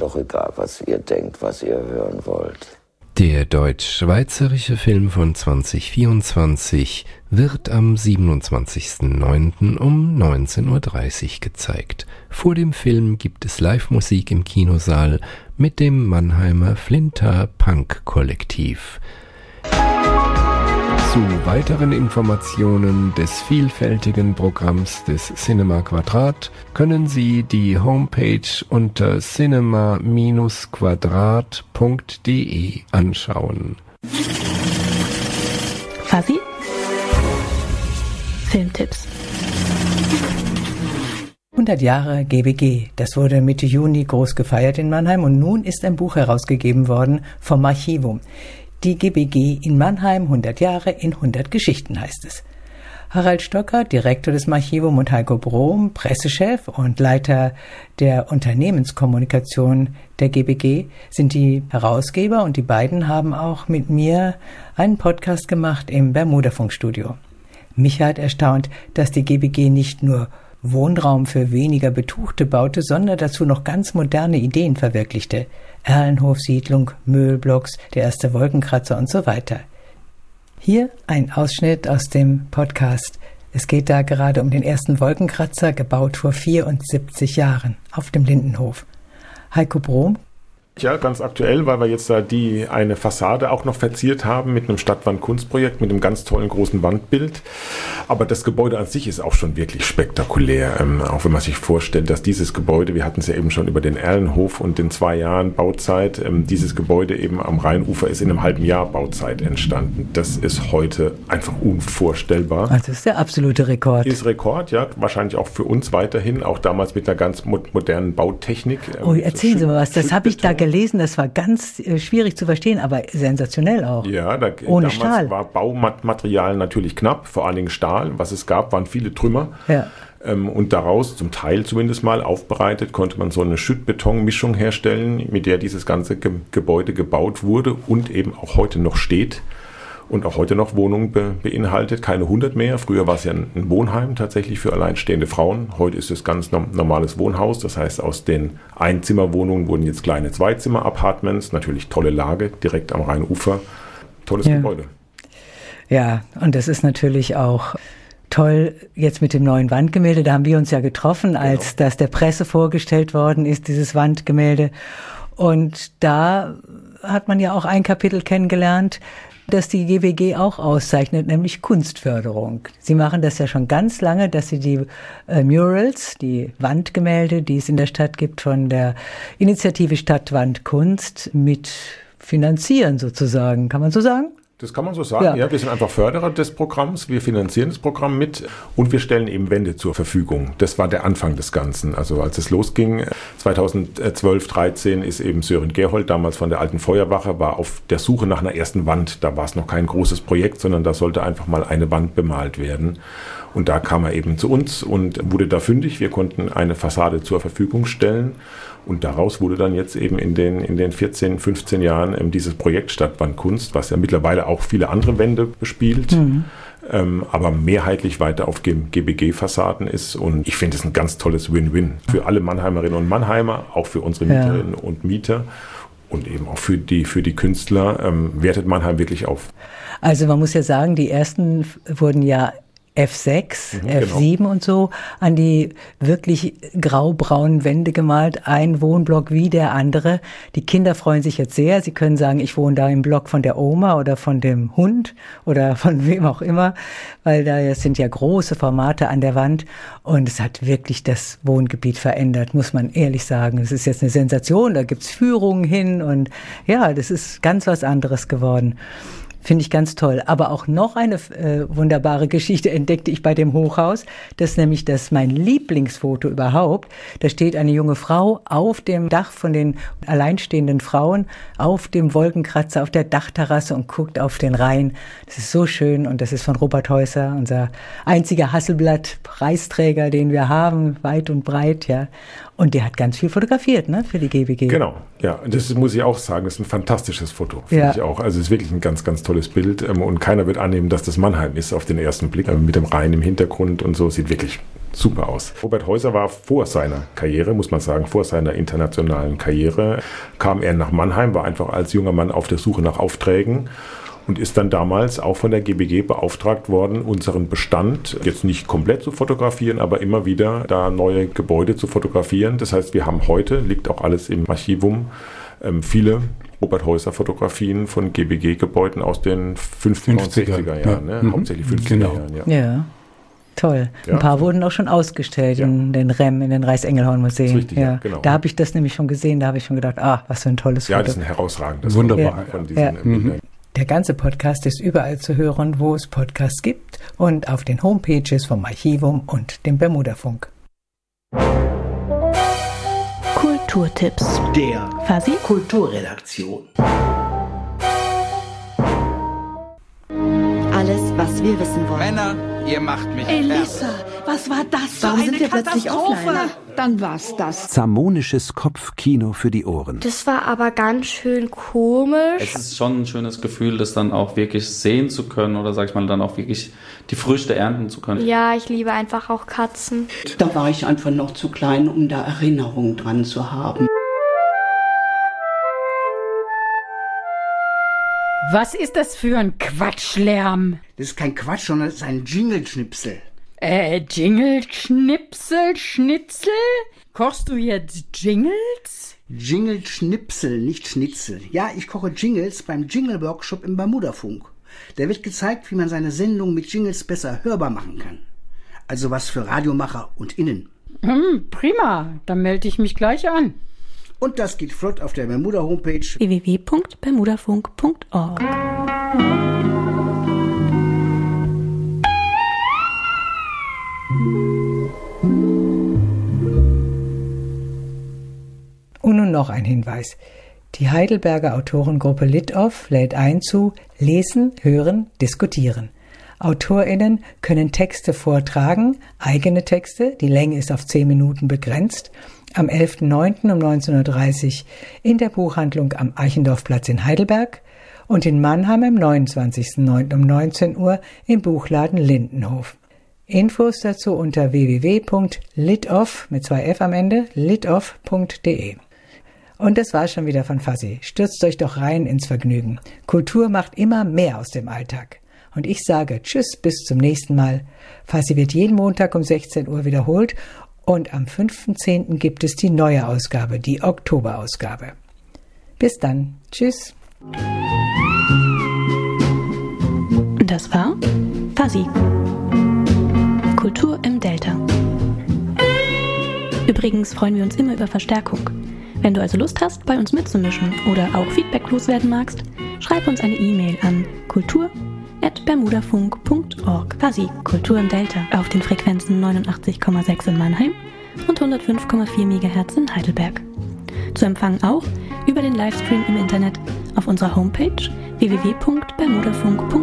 doch egal, was ihr denkt, was ihr hören wollt. Der deutsch-schweizerische Film von 2024 wird am 27.09. um 19.30 Uhr gezeigt. Vor dem Film gibt es Live-Musik im Kinosaal mit dem Mannheimer Flinter Punk Kollektiv. Zu weiteren Informationen des vielfältigen Programms des Cinema Quadrat können Sie die Homepage unter cinema-quadrat.de anschauen. Fabi? Filmtipps. 100 Jahre GBG, das wurde Mitte Juni groß gefeiert in Mannheim und nun ist ein Buch herausgegeben worden vom Archivum. Die GBG in Mannheim, 100 Jahre in 100 Geschichten heißt es. Harald Stocker, Direktor des Archivum, und Heiko Brohm, Pressechef und Leiter der Unternehmenskommunikation der GBG, sind die Herausgeber und die beiden haben auch mit mir einen Podcast gemacht im Bermuda-Funkstudio. Mich hat erstaunt, dass die GBG nicht nur Wohnraum für weniger Betuchte baute, sondern dazu noch ganz moderne Ideen verwirklichte. Erlenhof-Siedlung, Möhlblocks, der erste Wolkenkratzer und so weiter. Hier ein Ausschnitt aus dem Podcast. Es geht da gerade um den ersten Wolkenkratzer, gebaut vor 74 Jahren auf dem Lindenhof. Heiko Brohm. Ja, ganz aktuell, weil wir jetzt da eine Fassade auch noch verziert haben mit einem Stadtwand-Kunstprojekt, mit einem ganz tollen großen Wandbild. Aber das Gebäude an sich ist auch schon wirklich spektakulär. Auch wenn man sich vorstellt, dass dieses Gebäude, wir hatten es ja eben schon über den Erlenhof und den 2 Jahren Bauzeit, dieses Gebäude eben am Rheinufer ist in einem halben Jahr Bauzeit entstanden. Das ist heute einfach unvorstellbar. Also das ist der absolute Rekord. Ist Rekord, ja. Wahrscheinlich auch für uns weiterhin, auch damals mit einer ganz modernen Bautechnik. Oh, erzählen Sie mal was, das habe ich da gelesen, das war ganz schwierig zu verstehen, aber sensationell auch. Ja, ohne damals Stahl. War Baumaterial natürlich knapp, vor allen Dingen Stahl. Was es gab, waren viele Trümmer. Ja. Und daraus, zum Teil zumindest mal aufbereitet, konnte man so eine Schüttbetonmischung herstellen, mit der dieses ganze Gebäude gebaut wurde und eben auch heute noch steht. Und auch heute noch Wohnungen beinhaltet, keine 100 mehr. Früher war es ja ein Wohnheim tatsächlich für alleinstehende Frauen. Heute ist es ganz normales Wohnhaus. Das heißt, aus den Einzimmerwohnungen wurden jetzt kleine Zweizimmer-Apartments. Natürlich tolle Lage, direkt am Rheinufer. Tolles Gebäude. Ja, und das ist natürlich auch toll jetzt mit dem neuen Wandgemälde. Da haben wir uns ja getroffen, als das der Presse vorgestellt worden ist, dieses Wandgemälde. Und da hat man ja auch ein Kapitel kennengelernt, das die GBG auch auszeichnet, nämlich Kunstförderung. Sie machen das ja schon ganz lange, dass sie die Murals, die Wandgemälde, die es in der Stadt gibt, von der Initiative Stadtwandkunst mit finanzieren sozusagen. Kann man so sagen? Das kann man so sagen, ja. Wir sind einfach Förderer des Programms, wir finanzieren das Programm mit und wir stellen eben Wände zur Verfügung. Das war der Anfang des Ganzen. Also als es losging, 2012, 13 ist eben Sören Gerhold, damals von der Alten Feuerwache, war auf der Suche nach einer ersten Wand. Da war es noch kein großes Projekt, sondern da sollte einfach mal eine Wand bemalt werden. Und da kam er eben zu uns und wurde da fündig. Wir konnten eine Fassade zur Verfügung stellen. Und daraus wurde dann jetzt eben in den 14, 15 Jahren dieses Projekt Stadtwandkunst, was ja mittlerweile auch viele andere Wände bespielt, aber mehrheitlich weiter auf GBG-Fassaden ist. Und ich finde es ein ganz tolles Win-Win für alle Mannheimerinnen und Mannheimer, auch für unsere Mieterinnen und Mieter und eben auch für die Künstler, wertet Mannheim wirklich auf. Also man muss ja sagen, die ersten wurden ja F6, F7 genau. Und so an die wirklich graubraunen Wände gemalt, ein Wohnblock wie der andere. Die Kinder freuen sich jetzt sehr. Sie können sagen, ich wohne da im Block von der Oma oder von dem Hund oder von wem auch immer, weil da sind ja große Formate an der Wand und es hat wirklich das Wohngebiet verändert, muss man ehrlich sagen. Es ist jetzt eine Sensation, da gibt's Führungen hin und ja, das ist ganz was anderes geworden. Finde ich ganz toll. Aber auch noch eine wunderbare Geschichte entdeckte ich bei dem Hochhaus. Das ist nämlich mein Lieblingsfoto überhaupt. Da steht eine junge Frau auf dem Dach von den alleinstehenden Frauen, auf dem Wolkenkratzer, auf der Dachterrasse und guckt auf den Rhein. Das ist so schön und das ist von Robert Häuser, unser einziger Hasselblatt-Preisträger, den wir haben, weit und breit, ja. Und der hat ganz viel fotografiert, ne, für die GBG. Genau, ja. Das muss ich auch sagen, das ist ein fantastisches Foto, finde ich auch. Also es ist wirklich ein ganz, ganz tolles Bild. Und keiner wird annehmen, dass das Mannheim ist auf den ersten Blick. Mit dem Rhein im Hintergrund und so, sieht wirklich super aus. Robert Häuser war vor seiner Karriere, muss man sagen, vor seiner internationalen Karriere, kam er nach Mannheim, war einfach als junger Mann auf der Suche nach Aufträgen. Und ist dann damals auch von der GBG beauftragt worden, unseren Bestand jetzt nicht komplett zu fotografieren, aber immer wieder da neue Gebäude zu fotografieren. Das heißt, wir haben heute, liegt auch alles im Archivum, viele Robert Häuser Fotografien von GBG-Gebäuden aus den 50er und 60er Jahren, ne? Hauptsächlich 50er Jahren. Ja. Toll. Ein paar wurden auch schon ausgestellt in den REM, in den Reichsengelhorn-Museen. Richtig, genau. Da habe ich das nämlich schon gesehen, da habe ich schon gedacht, was für ein tolles Foto. Ja, das ist ein herausragendes Wunderbar. Von diesen Bildern. Der ganze Podcast ist überall zu hören, wo es Podcasts gibt und auf den Homepages vom Archivum und dem Bermuda-Funk. Kulturtipps Der Fasi Kulturredaktion. Alles, was wir wissen wollen. Männer, ihr macht mich Elissa, was war das? Warum sind wir plötzlich offline? Dann war's das. Zamonisches Kopfkino für die Ohren. Das war aber ganz schön komisch. Es ist schon ein schönes Gefühl, das dann auch wirklich sehen zu können oder sag ich mal dann auch wirklich die Früchte ernten zu können. Ja, ich liebe einfach auch Katzen. Da war ich einfach noch zu klein, um da Erinnerungen dran zu haben. Was ist das für ein Quatschlärm? Das ist kein Quatsch, sondern das ist ein Jingle-Schnipsel. Jingle-Schnipsel, Schnitzel? Kochst du jetzt Jingles? Jingle-Schnipsel, nicht Schnitzel. Ja, ich koche Jingles beim Jingle-Workshop im Bermuda-Funk. Da wird gezeigt, wie man seine Sendung mit Jingles besser hörbar machen kann. Also was für Radiomacher und Innen. Prima, dann melde ich mich gleich an. Und das geht flott auf der Bermuda-Homepage www.bermudafunk.org. Und nun noch ein Hinweis. Die Heidelberger Autorengruppe Litoff lädt ein zu Lesen, Hören, Diskutieren. AutorInnen können Texte vortragen, eigene Texte, die Länge ist auf 10 Minuten begrenzt, am 11.09. um 19.30 Uhr in der Buchhandlung am Eichendorffplatz in Heidelberg und in Mannheim am 29.09. um 19 Uhr im Buchladen Lindenhof. Infos dazu unter www.litoff mit 2 F am Ende, litoff.de. Und das war schon wieder von Fasi. Stürzt euch doch rein ins Vergnügen. Kultur macht immer mehr aus dem Alltag. Und ich sage Tschüss, bis zum nächsten Mal. Fasi wird jeden Montag um 16 Uhr wiederholt und am 5.10. gibt es die neue Ausgabe, die Oktoberausgabe. Bis dann. Tschüss. Das war Fasi. Kultur im Delta. Übrigens freuen wir uns immer über Verstärkung. Wenn du also Lust hast, bei uns mitzumischen oder auch Feedback loswerden magst, schreib uns eine E-Mail an kultur@bermudafunk.org. Fasi, Kultur im Delta, auf den Frequenzen 89,6 in Mannheim und 105,4 MHz in Heidelberg. Zu empfangen auch über den Livestream im Internet auf unserer Homepage www.bermudafunk.org.